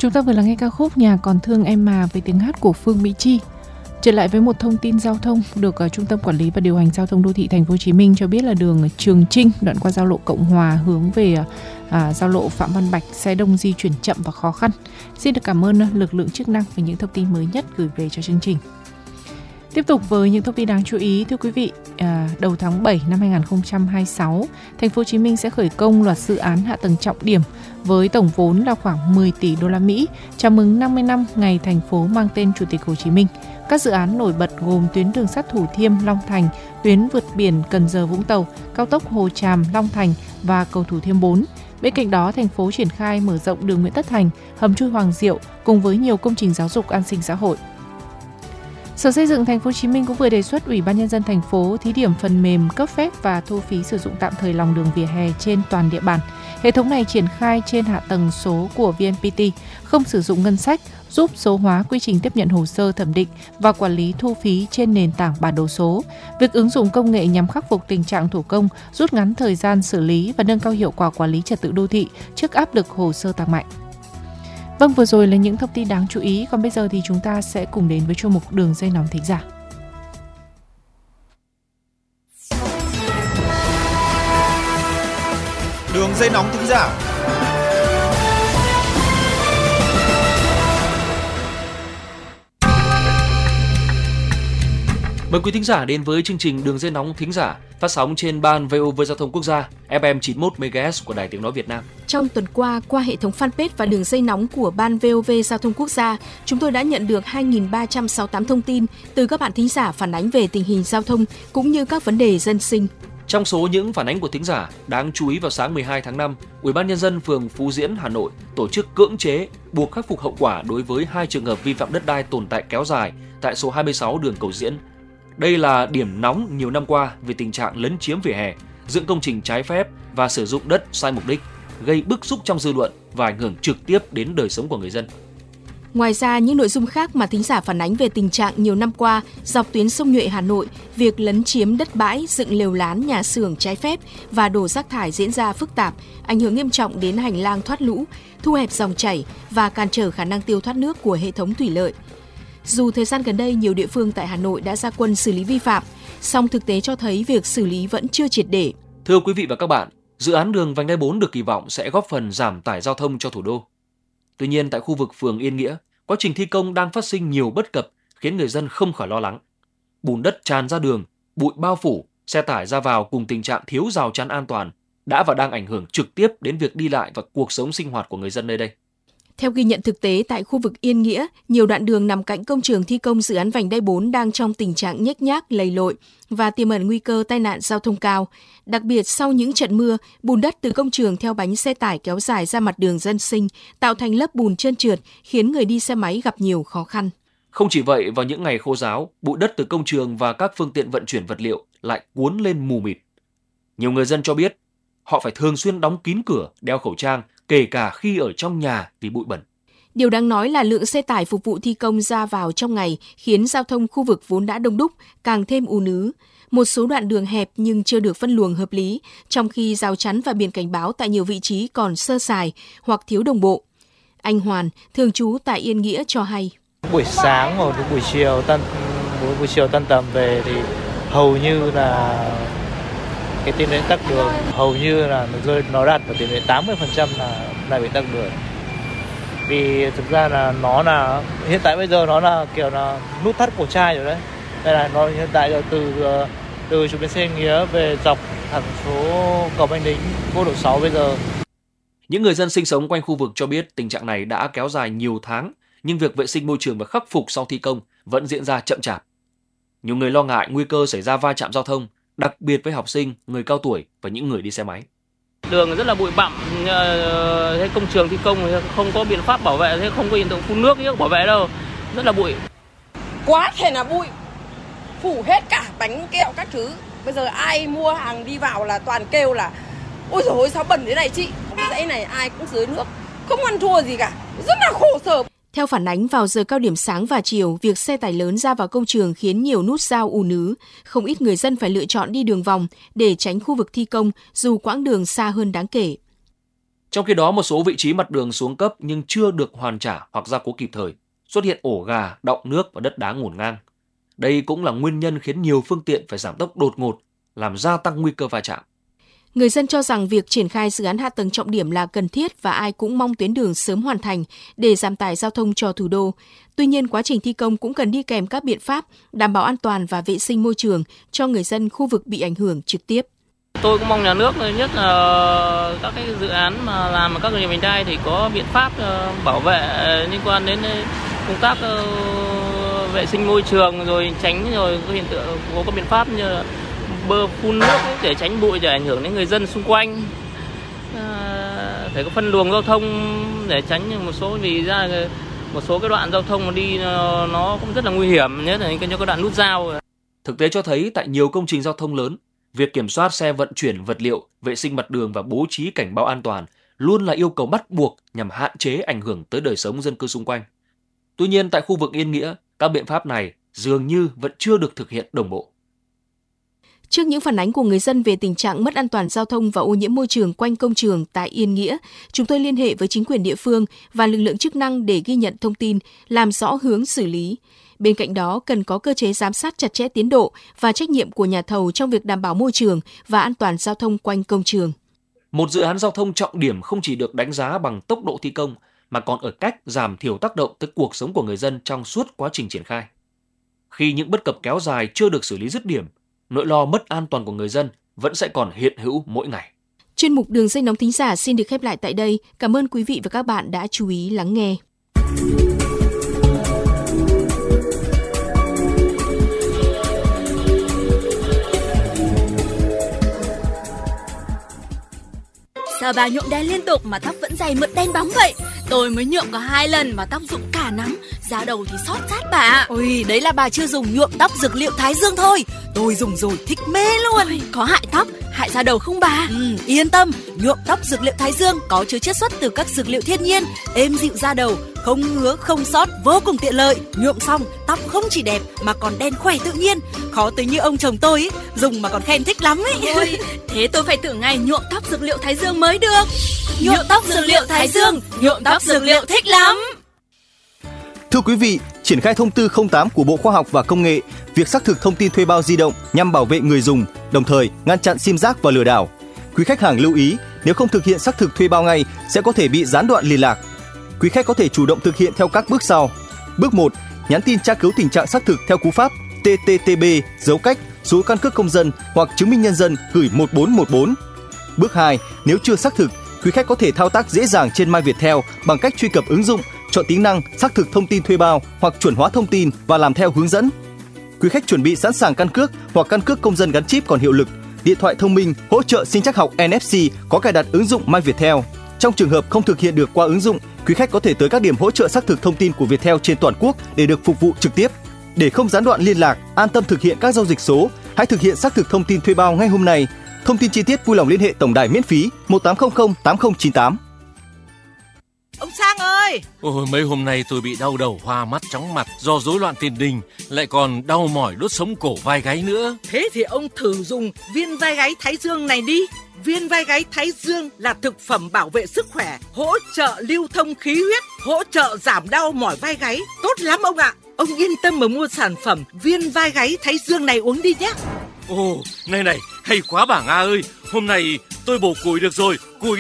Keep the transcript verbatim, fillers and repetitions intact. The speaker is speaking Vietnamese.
Chúng ta vừa lắng nghe ca khúc Nhà Còn Thương Em Mà với tiếng hát của Phương Mỹ Chi. Trở lại với một thông tin giao thông được uh, Trung tâm Quản lý và Điều hành Giao thông Đô thị Thành phố Hồ Chí Minh cho biết là đường Trường Chinh đoạn qua giao lộ Cộng Hòa hướng về uh, giao lộ Phạm Văn Bạch xe đông di chuyển chậm và khó khăn. Xin được cảm ơn uh, lực lượng chức năng về những thông tin mới nhất gửi về cho chương trình. Tiếp tục với những thông tin đáng chú ý, thưa quý vị, à, đầu tháng bảy năm hai không hai sáu, Thành phố Hồ Chí Minh sẽ khởi công loạt dự án hạ tầng trọng điểm với tổng vốn là khoảng mười tỷ đô la Mỹ, chào mừng năm mươi năm ngày thành phố mang tên Chủ tịch Hồ Chí Minh. Các dự án nổi bật gồm tuyến đường sắt Thủ Thiêm - Long Thành, tuyến vượt biển Cần Giờ - Vũng Tàu, cao tốc Hồ Tràm - Long Thành và cầu Thủ Thiêm bốn. Bên cạnh đó, thành phố triển khai mở rộng đường Nguyễn Tất Thành, hầm chui Hoàng Diệu cùng với nhiều công trình giáo dục an sinh xã hội. Sở Xây dựng Thành phố Hồ Chí Minh cũng vừa đề xuất Ủy ban Nhân dân thành phố thí điểm phần mềm cấp phép và thu phí sử dụng tạm thời lòng đường vỉa hè trên toàn địa bàn. Hệ thống này triển khai trên hạ tầng số của vê en pê tê, không sử dụng ngân sách, giúp số hóa quy trình tiếp nhận hồ sơ thẩm định và quản lý thu phí trên nền tảng bản đồ số. Việc ứng dụng công nghệ nhằm khắc phục tình trạng thủ công, rút ngắn thời gian xử lý và nâng cao hiệu quả quản lý trật tự đô thị trước áp lực hồ sơ tăng mạnh. Vâng, vừa rồi là những thông tin đáng chú ý, còn bây giờ thì chúng ta sẽ cùng đến với chuyên mục Đường dây nóng thính giả. Đường dây nóng thính giả. Mời quý thính giả đến với chương trình Đường dây nóng thính giả phát sóng trên ban vê o vê Giao thông Quốc gia ép em chín mươi mốt mê ga héc của Đài Tiếng nói Việt Nam. Trong tuần qua, qua hệ thống fanpage và đường dây nóng của ban vê o vê Giao thông Quốc gia, chúng tôi đã nhận được hai nghìn ba trăm sáu mươi tám thông tin từ các bạn thính giả phản ánh về tình hình giao thông cũng như các vấn đề dân sinh. Trong số những phản ánh của thính giả, đáng chú ý vào sáng mười hai tháng năm, Ủy ban Nhân dân phường Phú Diễn, Hà Nội tổ chức cưỡng chế buộc khắc phục hậu quả đối với hai trường hợp vi phạm đất đai tồn tại kéo dài tại số hai mươi sáu đường Cầu Diễn. Đây là điểm nóng nhiều năm qua về tình trạng lấn chiếm vỉa hè, dựng công trình trái phép và sử dụng đất sai mục đích, gây bức xúc trong dư luận và ảnh hưởng trực tiếp đến đời sống của người dân. Ngoài ra, những nội dung khác mà thính giả phản ánh về tình trạng nhiều năm qua dọc tuyến sông Nhuệ Hà Nội, việc lấn chiếm đất bãi, dựng lều lán, nhà xưởng trái phép và đổ rác thải diễn ra phức tạp, ảnh hưởng nghiêm trọng đến hành lang thoát lũ, thu hẹp dòng chảy và cản trở khả năng tiêu thoát nước của hệ thống thủy lợi. Dù thời gian gần đây nhiều địa phương tại Hà Nội đã ra quân xử lý vi phạm, song thực tế cho thấy việc xử lý vẫn chưa triệt để. Thưa quý vị và các bạn, dự án đường vành đai bốn được kỳ vọng sẽ góp phần giảm tải giao thông cho thủ đô. Tuy nhiên, tại khu vực phường Yên Nghĩa, quá trình thi công đang phát sinh nhiều bất cập khiến người dân không khỏi lo lắng. Bùn đất tràn ra đường, bụi bao phủ, xe tải ra vào cùng tình trạng thiếu rào chắn an toàn đã và đang ảnh hưởng trực tiếp đến việc đi lại và cuộc sống sinh hoạt của người dân nơi đây. Theo ghi nhận thực tế tại khu vực Yên Nghĩa, nhiều đoạn đường nằm cạnh công trường thi công dự án vành đai bốn đang trong tình trạng nhếch nhác, lầy lội và tiềm ẩn nguy cơ tai nạn giao thông cao. Đặc biệt sau những trận mưa, bùn đất từ công trường theo bánh xe tải kéo dài ra mặt đường dân sinh, tạo thành lớp bùn trơn trượt, khiến người đi xe máy gặp nhiều khó khăn. Không chỉ vậy, vào những ngày khô ráo, bụi đất từ công trường và các phương tiện vận chuyển vật liệu lại cuốn lên mù mịt. Nhiều người dân cho biết, họ phải thường xuyên đóng kín cửa, đeo khẩu trang, kể cả khi ở trong nhà vì bụi bẩn. Điều đáng nói là lượng xe tải phục vụ thi công ra vào trong ngày khiến giao thông khu vực vốn đã đông đúc càng thêm ùn ứ. Một số đoạn đường hẹp nhưng chưa được phân luồng hợp lý, trong khi rào chắn và biển cảnh báo tại nhiều vị trí còn sơ sài hoặc thiếu đồng bộ. Anh Hoàn, thường trú tại Yên Nghĩa cho hay. Buổi sáng hoặc buổi chiều tan buổi chiều tan tầm về thì hầu như là cái tỷ lệ tắc đường hầu như là nó rơi nó đạt ở tỷ lệ tám mươi phần trăm là là bị tắc đường. Vì thực ra là nó là hiện tại bây giờ nó là kiểu là nút thắt cổ chai rồi đấy. Đây là nó hiện tại là từ từ trục bến xe Nghĩa về dọc thẳng số cầu Bách Đính, quốc lộ sáu bây giờ. Những người dân sinh sống quanh khu vực cho biết tình trạng này đã kéo dài nhiều tháng, nhưng việc vệ sinh môi trường và khắc phục sau thi công vẫn diễn ra chậm chạp. Nhiều người lo ngại nguy cơ xảy ra va chạm giao thông, đặc biệt với học sinh, người cao tuổi và những người đi xe máy. Đường rất là bụi bặm, thế công trường thi công không có biện pháp bảo vệ, thế không có hiện tượng phun nước bảo vệ đâu, rất là bụi. Quá thể là bụi, phủ hết cả bánh kẹo các thứ. Bây giờ ai mua hàng đi vào là toàn kêu là ôi dồi ôi sao bẩn thế này chị. Cái dãy này ai cũng dưới nước, không ăn thua gì cả, rất là khổ sở. Theo phản ánh vào giờ cao điểm sáng và chiều, việc xe tải lớn ra vào công trường khiến nhiều nút giao ùn ứ. Không ít người dân phải lựa chọn đi đường vòng để tránh khu vực thi công dù quãng đường xa hơn đáng kể. Trong khi đó, một số vị trí mặt đường xuống cấp nhưng chưa được hoàn trả hoặc gia cố kịp thời, xuất hiện ổ gà, đọng nước và đất đá ngổn ngang. Đây cũng là nguyên nhân khiến nhiều phương tiện phải giảm tốc đột ngột, làm gia tăng nguy cơ va chạm. Người dân cho rằng việc triển khai dự án hạ tầng trọng điểm là cần thiết và ai cũng mong tuyến đường sớm hoàn thành để giảm tải giao thông cho thủ đô. Tuy nhiên, quá trình thi công cũng cần đi kèm các biện pháp đảm bảo an toàn và vệ sinh môi trường cho người dân khu vực bị ảnh hưởng trực tiếp. Tôi cũng mong nhà nước, nhất là các cái dự án mà làm ở các người vành đai thì có biện pháp bảo vệ liên quan đến công tác vệ sinh môi trường, rồi tránh rồi có hiện tượng có các biện pháp như là bơm phun nước ấy, để tránh bụi, để ảnh hưởng đến người dân xung quanh. À, phải có phân luồng giao thông để tránh một số vì ra một số cái đoạn giao thông mà đi nó cũng rất là nguy hiểm, nhất là những cái đoạn nút giao. Thực tế cho thấy tại nhiều công trình giao thông lớn, việc kiểm soát xe vận chuyển vật liệu, vệ sinh mặt đường và bố trí cảnh báo an toàn luôn là yêu cầu bắt buộc nhằm hạn chế ảnh hưởng tới đời sống dân cư xung quanh. Tuy nhiên, tại khu vực Yên Nghĩa, các biện pháp này dường như vẫn chưa được thực hiện đồng bộ. Trước những phản ánh của người dân về tình trạng mất an toàn giao thông và ô nhiễm môi trường quanh công trường tại Yên Nghĩa, chúng tôi liên hệ với chính quyền địa phương và lực lượng chức năng để ghi nhận thông tin, làm rõ hướng xử lý. Bên cạnh đó, cần có cơ chế giám sát chặt chẽ tiến độ và trách nhiệm của nhà thầu trong việc đảm bảo môi trường và an toàn giao thông quanh công trường. Một dự án giao thông trọng điểm không chỉ được đánh giá bằng tốc độ thi công, mà còn ở cách giảm thiểu tác động tới cuộc sống của người dân trong suốt quá trình triển khai. Khi những bất cập kéo dài chưa được xử lý dứt điểm, nỗi lo mất an toàn của người dân vẫn sẽ còn hiện hữu mỗi ngày. Chuyên mục Đường dây nóng thính giả xin được khép lại tại đây. Cảm ơn quý vị và các bạn đã chú ý lắng nghe. Sao bà nhuộm đen liên tục mà tóc vẫn dày mượt đen bóng vậy? Tôi mới nhuộm có hai lần mà tóc rụng cả nắm, da đầu thì xót chát bà. Ôi, đấy là bà chưa dùng nhuộm tóc dược liệu Thái Dương thôi. Tôi dùng rồi thích mê luôn. Ôi, có hại tóc, hại da đầu không bà? Ừ, yên tâm, nhuộm tóc dược liệu Thái Dương có chứa chiết xuất từ các dược liệu thiên nhiên, êm dịu da đầu, không ngứa, không xót, vô cùng tiện lợi. Nhuộm xong, tóc không chỉ đẹp mà còn đen khỏe tự nhiên. Khó tới như ông chồng tôi ấy, dùng mà còn khen thích lắm ấy. Ôi, thế tôi phải thử ngày nhuộm tóc dược liệu Thái Dương mới được. Nhuộm tóc dược liệu Thái Dương, nhuộm tóc dược liệu thích lắm. Thưa quý vị, triển khai thông tư không tám của Bộ Khoa học và Công nghệ, việc xác thực thông tin thuê bao di động nhằm bảo vệ người dùng, đồng thời ngăn chặn sim rác và lừa đảo. Quý khách hàng lưu ý, nếu không thực hiện xác thực thuê bao ngay sẽ có thể bị gián đoạn liên lạc. Quý khách có thể chủ động thực hiện theo các bước sau. Bước một, nhắn tin tra cứu tình trạng xác thực theo cú pháp T T T B dấu cách số căn cước công dân hoặc chứng minh nhân dân gửi một bốn một bốn. Bước hai, nếu chưa xác thực, quý khách có thể thao tác dễ dàng trên My Viettel bằng cách truy cập ứng dụng, chọn tính năng xác thực thông tin thuê bao hoặc chuẩn hóa thông tin và làm theo hướng dẫn. Quý khách chuẩn bị sẵn sàng căn cước hoặc căn cước công dân gắn chip còn hiệu lực, điện thoại thông minh hỗ trợ sinh trắc học N F C có cài đặt ứng dụng My Viettel. Trong trường hợp không thực hiện được qua ứng dụng, quý khách có thể tới các điểm hỗ trợ xác thực thông tin của Viettel trên toàn quốc để được phục vụ trực tiếp. Để không gián đoạn liên lạc, an tâm thực hiện các giao dịch số, hãy thực hiện xác thực thông tin thuê bao ngay hôm nay. Thông tin chi tiết vui lòng liên hệ tổng đài miễn phí một tám không không tám không chín tám. Ông Sang ơi! Ôi, mấy hôm nay tôi bị đau đầu, hoa mắt, chóng mặt do rối loạn tiền đình, lại còn đau mỏi đốt sống cổ vai gáy nữa. Thế thì ông thử dùng viên vai gáy Thái Dương này đi. Viên vai gáy Thái Dương là thực phẩm bảo vệ sức khỏe, hỗ trợ lưu thông khí huyết, hỗ trợ giảm đau mỏi vai gáy. Tốt lắm ông ạ! Ông yên tâm mà mua sản phẩm viên vai gáy Thái Dương này uống đi nhé. Ồ, này này, hay quá bà Nga ơi, hôm nay tôi bổ củi được rồi, củi